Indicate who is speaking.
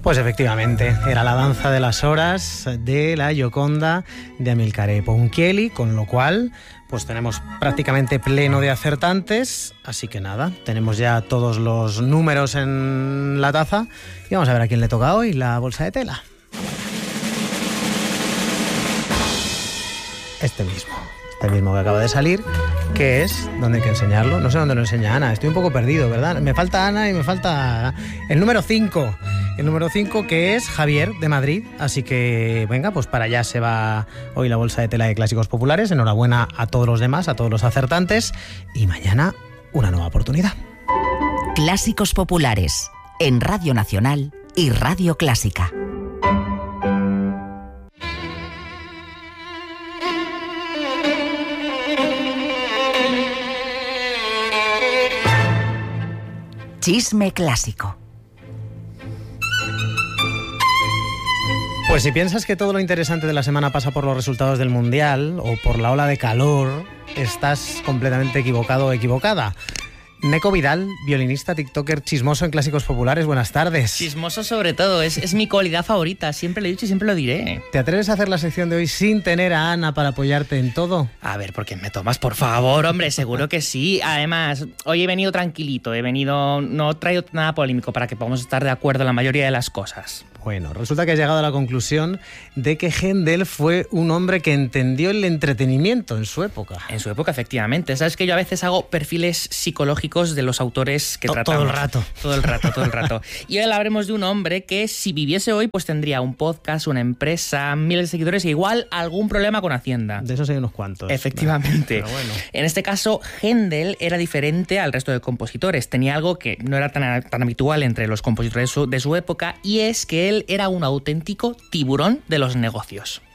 Speaker 1: Pues efectivamente, era la danza de las horas de la Gioconda de Amilcare Ponchielli, con lo cual pues tenemos prácticamente pleno de acertantes, así que nada, tenemos ya todos los números en la taza y vamos a ver a quién le toca hoy la bolsa de tela. Este mismo que acaba de salir, que es, ¿dónde hay que enseñarlo? No sé dónde lo enseña Ana, estoy un poco perdido, ¿verdad? Me falta Ana y me falta el número 5. El número 5, que es Javier, de Madrid. Así que, venga, pues para allá se va hoy la bolsa de tela de Clásicos Populares. Enhorabuena a todos los demás, a todos los acertantes. Y mañana, una nueva oportunidad.
Speaker 2: Clásicos Populares, en Radio Nacional y Radio Clásica. Chisme clásico.
Speaker 1: Pues si piensas que todo lo interesante de la semana pasa por los resultados del Mundial o por la ola de calor, estás completamente equivocado o equivocada. Neko Vidal, violinista, tiktoker, chismoso en Clásicos Populares, buenas tardes.
Speaker 3: Chismoso sobre todo, es mi cualidad favorita, siempre lo he dicho y siempre lo diré.
Speaker 1: ¿Te atreves a hacer la sección de hoy sin tener a Ana para apoyarte en todo?
Speaker 3: A ver, ¿por qué me tomas? Por favor, hombre, seguro que sí. Además, hoy he venido tranquilito, no he traído nada polémico para que podamos estar de acuerdo en la mayoría de las cosas.
Speaker 1: Bueno, resulta que has llegado a la conclusión de que Händel fue un hombre que entendió el entretenimiento en su época.
Speaker 3: En su época, efectivamente. Sabes que yo a veces hago perfiles psicológicos de los autores que tratamos. Todo el rato. Y hoy hablaremos de un hombre que si viviese hoy pues tendría un podcast, una empresa, miles de seguidores e igual algún problema con Hacienda.
Speaker 1: De esos hay unos cuantos.
Speaker 3: Efectivamente.
Speaker 1: Pero bueno.
Speaker 3: En este caso, Händel era diferente al resto de compositores. Tenía algo que no era tan habitual entre los compositores de su época, y es que él era un auténtico tiburón de los negocios.